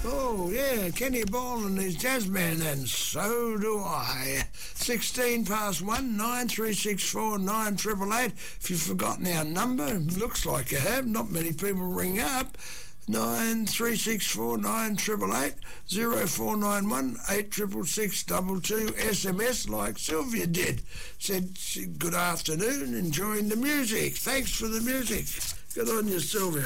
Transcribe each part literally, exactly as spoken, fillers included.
Oh, yeah, Kenny Ball and his jazz band, and so do I. sixteen past one, nine three six four nine eight eight eight. If you've forgotten our number, looks like you have, not many people ring up. nine three six four nine eight eight eight, zero four nine one eight six six six two two. S M S like Sylvia did. Said, good afternoon, enjoying the music. Thanks for the music. Good on you, Sylvia.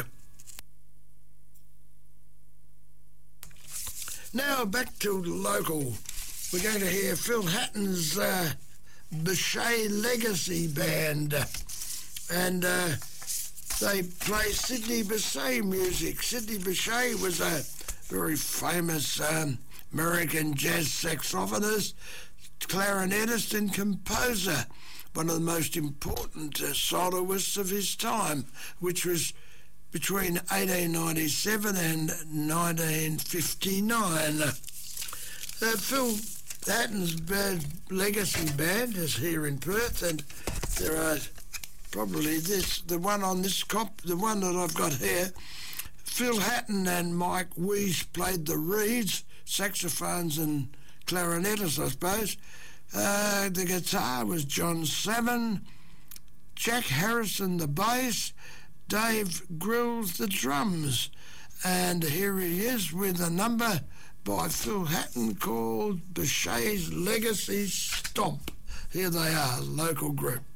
Now back to local. We're going to hear Phil Hatton's uh, Bechet Legacy Band. And uh, they play Sidney Bechet music. Sidney Bechet was a very famous um, American jazz saxophonist, clarinetist and composer, one of the most important uh, soloists of his time, which was between eighteen ninety-seven and nineteen fifty-nine. Uh, Phil Hatton's band, Legacy Band is here in Perth, and there are probably this, the one on this cop, the one that I've got here. Phil Hatton and Mike Weiss played the reeds, saxophones and clarinetists, I suppose. Uh, the guitar was John Savin, Jack Harrison the bass, Dave Grills the drums. And here he is with a number by Phil Hatton called Bechet's Legacy Stomp. Here they are, local group.